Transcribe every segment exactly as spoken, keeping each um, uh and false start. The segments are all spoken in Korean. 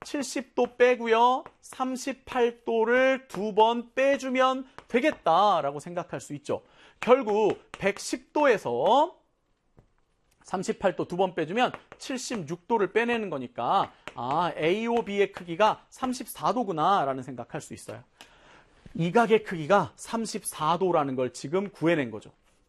칠십 도 빼고요. 삼십팔 도를 두 번 빼주면 되겠다라고 생각할 수 있죠. 결국 백십 도에서 삼십팔 도 두 번 빼주면 칠십육 도를 빼내는 거니까 아, 에이오 비의 크기가 삼십사 도구나 라는 생각할 수 있어요. 이 각의 크기가 삼십사 도라는 걸 지금 구해낸 거죠.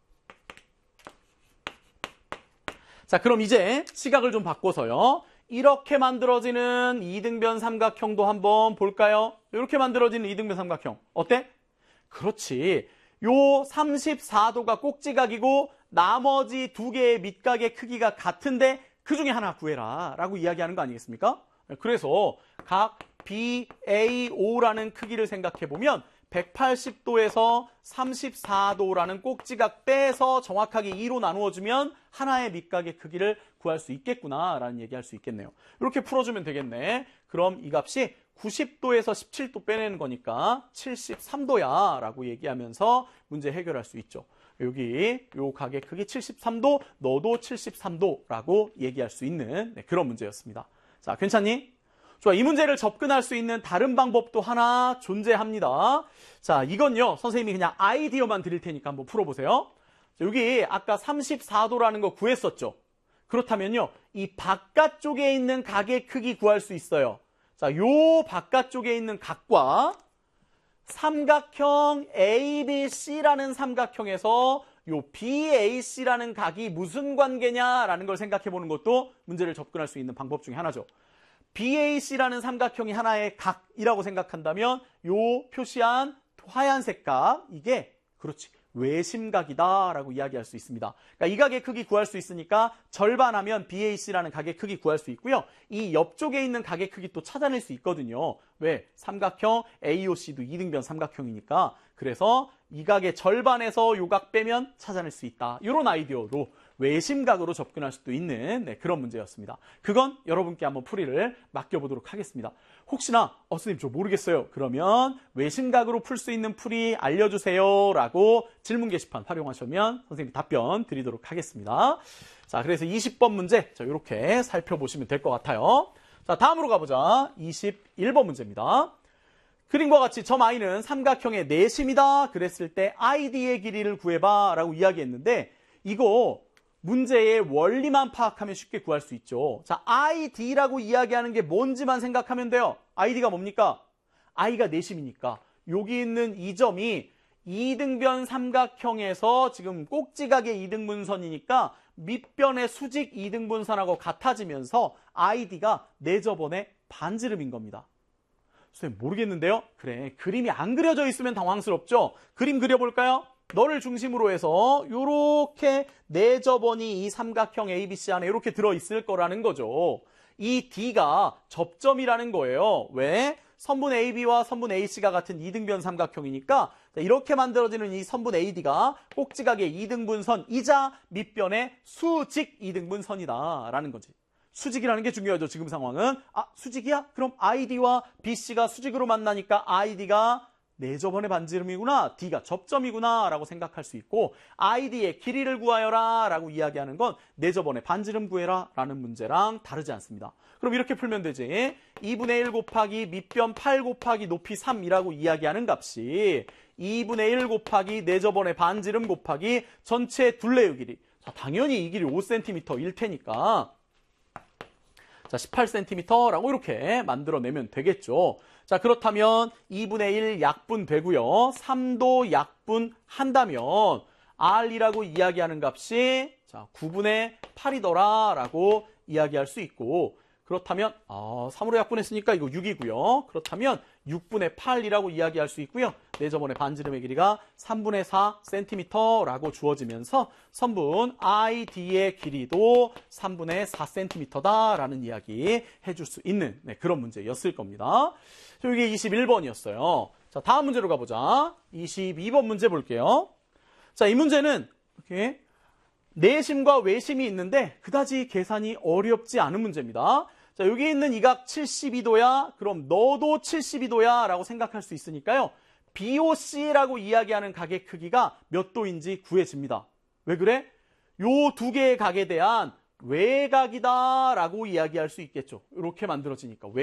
자, 그럼 이제 시각을 좀 바꿔서요. 이렇게 만들어지는 이등변 삼각형도 한번 볼까요? 이렇게 만들어지는 이등변 삼각형. 어때? 그렇지. 요 삼십사 도가 꼭지각이고 나머지 두 개의 밑각의 크기가 같은데 그 중에 하나 구해라 라고 이야기하는 거 아니겠습니까? 그래서 각 비에이오라는 크기를 생각해보면 백팔십 도에서 삼십사 도라는 꼭지각 빼서 정확하게 이로 나누어주면 하나의 밑각의 크기를 구할 수 있겠구나라는 얘기할 수 있겠네요. 이렇게 풀어주면 되겠네. 그럼 이 값이 구십 도에서 십칠 도 빼내는 거니까 칠십삼 도야 라고 얘기하면서 문제 해결할 수 있죠. 여기 요 각의 크기 칠십삼 도, 너도 칠십삼 도라고 얘기할 수 있는 네, 그런 문제였습니다. 자, 괜찮니? 좋아, 이 문제를 접근할 수 있는 다른 방법도 하나 존재합니다. 자, 이건요, 선생님이 그냥 아이디어만 드릴 테니까 한번 풀어보세요. 자, 여기 아까 삼십사 도라는 거 구했었죠? 그렇다면요, 이 바깥쪽에 있는 각의 크기 구할 수 있어요. 자, 요 바깥쪽에 있는 각과 삼각형 에이비씨라는 삼각형에서 요 비에이씨라는 각이 무슨 관계냐라는 걸 생각해 보는 것도 문제를 접근할 수 있는 방법 중에 하나죠. 비에이씨라는 삼각형이 하나의 각이라고 생각한다면 요 표시한 하얀색 각, 이게 그렇지 외심각이다라고 이야기할 수 있습니다. 그러니까 이 각의 크기 구할 수 있으니까 절반하면 비에이씨라는 각의 크기 구할 수 있고요. 이 옆쪽에 있는 각의 크기 또 찾아낼 수 있거든요. 왜? 삼각형 에이오씨도 이등변 삼각형이니까. 그래서 이 각의 절반에서 요 각 빼면 찾아낼 수 있다. 이런 아이디어로 외심각으로 접근할 수도 있는 네, 그런 문제였습니다. 그건 여러분께 한번 풀이를 맡겨보도록 하겠습니다. 혹시나 어, 선생님 저 모르겠어요. 그러면 외심각으로 풀 수 있는 풀이 알려주세요 라고 질문 게시판 활용하시면 선생님이 답변 드리도록 하겠습니다. 자, 그래서 이십 번 문제 자, 이렇게 살펴보시면 될 것 같아요. 자, 다음으로 가보자. 이십일 번 문제입니다. 그림과 같이 점 I는 삼각형의 내심이다 그랬을 때 아이디의 길이를 구해봐 라고 이야기했는데 이거 문제의 원리만 파악하면 쉽게 구할 수 있죠. 자, 아이디라고 이야기하는 게 뭔지만 생각하면 돼요. 아이디가 뭡니까? I가 내심이니까 여기 있는 이 점이 이등변 삼각형에서 지금 꼭지각의 이등분선이니까 밑변의 수직 이등분선하고 같아지면서 아이디가 내저번의 반지름인 겁니다. 선생님 모르겠는데요? 그래, 그림이 안 그려져 있으면 당황스럽죠? 그림 그려볼까요? 너를 중심으로 해서 이렇게 내저번이 이 삼각형 에이비씨 안에 이렇게 들어있을 거라는 거죠. 이 D가 접점이라는 거예요. 왜? 선분 에이비와 선분 에이씨가 같은 이등변 삼각형이니까 이렇게 만들어지는 이 선분 에이디가 꼭지각의 이등분선이자 밑변의 수직 이등분선이다라는 거지. 수직이라는 게 중요하죠. 지금 상황은. 아, 수직이야? 그럼 아이디와 비씨가 수직으로 만나니까 아이디가 내저번의 반지름이구나, D가 접점이구나 라고 생각할 수 있고 아이디의 길이를 구하여라 라고 이야기하는 건 내저번의 반지름 구해라 라는 문제랑 다르지 않습니다. 그럼 이렇게 풀면 되지. 이분의 일 곱하기 밑변 팔 곱하기 높이 삼이라고 이야기하는 값이 이분의 일 곱하기 내저번의 반지름 곱하기 전체 둘레의 길이. 자, 당연히 이 길이 오 센티미터일 테니까 자, 십팔 센티미터라고 이렇게 만들어내면 되겠죠. 자, 그렇다면 이분의 일 약분 되고요. 삼 도 약분한다면 R이라고 이야기하는 값이 자, 구분의 팔이더라 라고 이야기할 수 있고 그렇다면 아, 삼으로 약분했으니까 이거 육이고요. 그렇다면 육분의 팔이라고 이야기할 수 있고요. 내저번의 반지름의 길이가 삼분의 사 센티미터라고 주어지면서 선분 아이디의 길이도 삼분의 사 센티미터다라는 이야기 해줄 수 있는 네, 그런 문제였을 겁니다. 이게 이십일 번이었어요. 자, 다음 문제로 가보자. 이십이 번 문제 볼게요. 자, 이 문제는 이렇게 내심과 외심이 있는데 그다지 계산이 어렵지 않은 문제입니다. 자, 여기 있는 이 각 칠십이 도야. 그럼 너도 칠십이 도야 라고 생각할 수 있으니까요. 비오씨라고 이야기하는 각의 크기가 몇 도인지 구해집니다. 왜 그래? 요 두 개의 각에 대한 외각이다 라고 이야기할 수 있겠죠. 이렇게 만들어지니까.